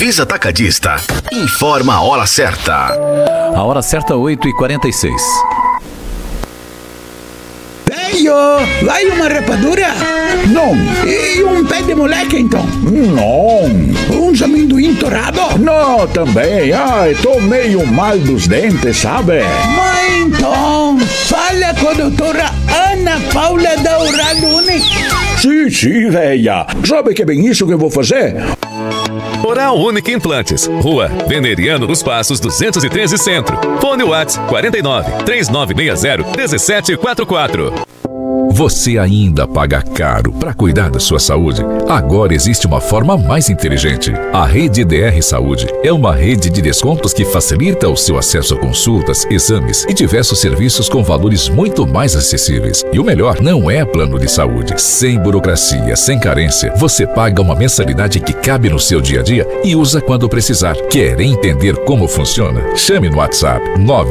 Visa Atacadista. Informa a hora certa. A hora certa, 8h46. Velho, vai uma rapadura? Não. E um pé de moleque, então? Não. Uns amendoim torrado? Não, também. Ai, tô meio mal dos dentes, sabe? Mas então, fala com a doutora Ana Paula da Oral Única. Sim, véia. Sabe que é bem isso que eu vou fazer? Oral Única Implantes, Rua Veneriano dos Passos 213 Centro. Fone WhatsApp 49 3960 1744. Você ainda paga caro para cuidar da sua saúde? Agora existe uma forma mais inteligente. A Rede DR Saúde é uma rede de descontos que facilita o seu acesso a consultas, exames e diversos serviços com valores muito mais acessíveis. E o melhor, não é plano de saúde. Sem burocracia, sem carência, você paga uma mensalidade que cabe no seu dia a dia e usa quando precisar. Quer entender como funciona? Chame no WhatsApp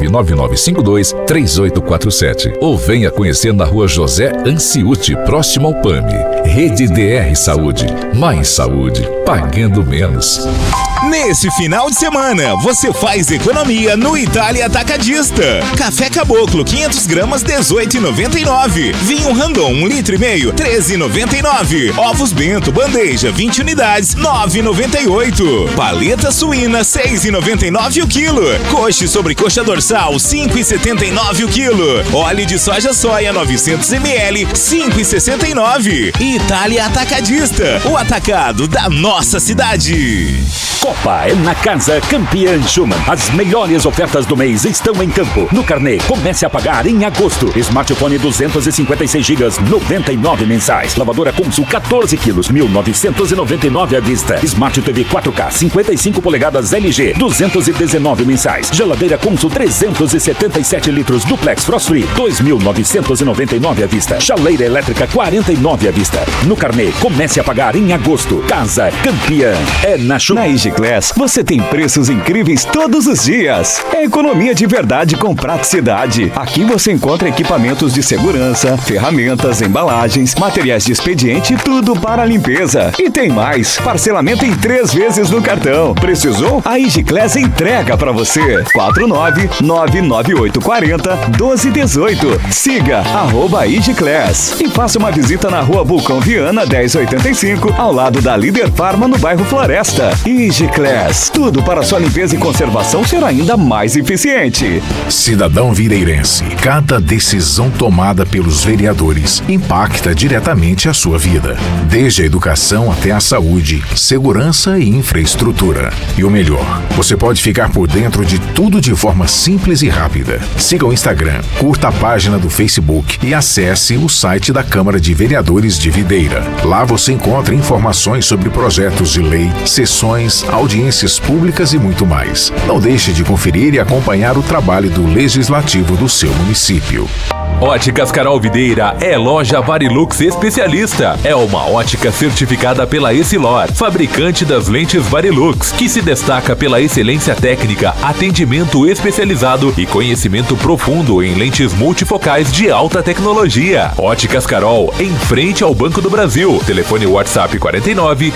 999523847 ou venha conhecer na Rua José Anciuti, próximo ao PAMI. Rede DR Saúde. Mais saúde, pagando menos. Nesse final de semana, você faz economia no Itália Atacadista. Café Caboclo, 500 gramas, R$18,99. Vinho Randon, 1,5 litro, R$13,99. Ovos Bento, bandeja, 20 unidades, R$9,98. Paleta suína, R$6,99 o quilo. Coxa sobre coxa dorsal, R$5,79 o quilo. Óleo de soja 900 ml, R$5,69. Itália Atacadista, o atacado da nossa cidade. Copa é na Casa Campeã Schumann. As melhores ofertas do mês estão em campo. No carnê, comece a pagar em agosto. Smartphone 256 GB, 99 mensais. Lavadora Consul 14 quilos, 1.999 à vista. Smart TV 4K 55 polegadas LG, 219 mensais. Geladeira Consul 377 litros Duplex Frost Free, 2.999 à vista. Chaleira elétrica 49 à vista. No carnê, comece a pagar em agosto. Casa Campeã é na Schumann. Na Igiclass, você tem preços incríveis todos os dias. É economia de verdade com praticidade. Aqui você encontra equipamentos de segurança, ferramentas, embalagens, materiais de expediente e tudo para a limpeza. E tem mais, parcelamento em 3 vezes no cartão. Precisou? A Igiclass entrega para você. 49998401218. Siga @Igiclass e faça uma visita na Rua Vulcão Viana 1085, ao lado da Líder Farma no bairro Floresta. Igiclass, tudo para sua limpeza e conservação ser ainda mais eficiente. Cidadão videirense, cada decisão tomada pelos vereadores impacta diretamente a sua vida. Desde a educação até a saúde, segurança e infraestrutura. E o melhor, você pode ficar por dentro de tudo de forma simples e rápida. Siga o Instagram, curta a página do Facebook e acesse o site da Câmara de Vereadores de Videira. Lá você encontra informações sobre projetos de lei, sessões, audiências públicas e muito mais. Não deixe de conferir e acompanhar o trabalho do Legislativo do seu município. Óticas Carol Videira é loja Varilux especialista. É uma ótica certificada pela Essilor, fabricante das lentes Varilux, que se destaca pela excelência técnica, atendimento especializado e conhecimento profundo em lentes multifocais de alta tecnologia. Óticas Carol, em frente ao Banco do Brasil. Telefone WhatsApp 49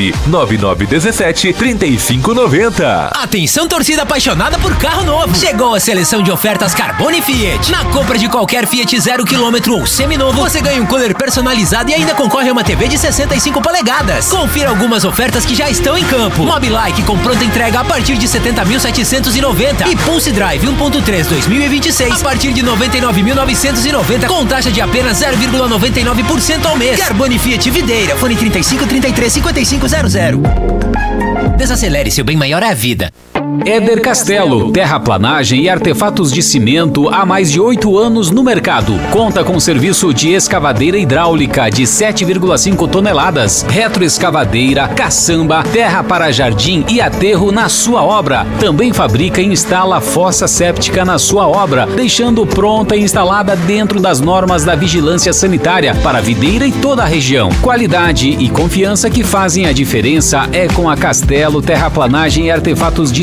99917 3590. Atenção, torcida apaixonada por carro novo. Chegou a seleção de ofertas Carbone Fiat. Na compra de qualquer Fiat 0 km ou seminovo, você ganha um cooler personalizado e ainda concorre a uma TV de 65 polegadas. Confira algumas ofertas que já estão em campo. Mobilike com pronta entrega a partir de 70.790 e Pulse Drive 1.3 2026 a partir de 99.990 com taxa de apenas 0,99% ao mês. Carbone Fiat Videira, fone 35 33 5500. Desacelere, seu bem maior é a vida. Éder Castelo, terraplanagem e artefatos de cimento há mais de 8 anos no mercado. Conta com serviço de escavadeira hidráulica de 7,5 toneladas, retroescavadeira, caçamba, terra para jardim e aterro na sua obra. Também fabrica e instala fossa séptica na sua obra, deixando pronta e instalada dentro das normas da vigilância sanitária para a Videira e toda a região. Qualidade e confiança que fazem a diferença é com a Castelo Terraplanagem e Artefatos de